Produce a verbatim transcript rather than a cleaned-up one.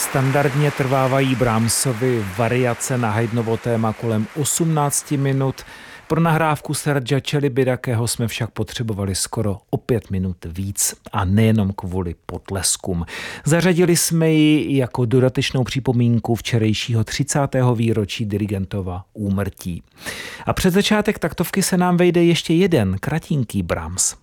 Standardně trvávají Brahmsovy variace na Haydnovo téma kolem osmnáct minut. Pro nahrávku Sergea Celibidacheho jsme však potřebovali skoro o pět minut víc a nejenom kvůli potleskům. Zařadili jsme ji jako dodatečnou připomínku včerejšího třicátého výročí dirigentova úmrtí. A před začátek taktovky se nám vejde ještě jeden kratinký Brahms.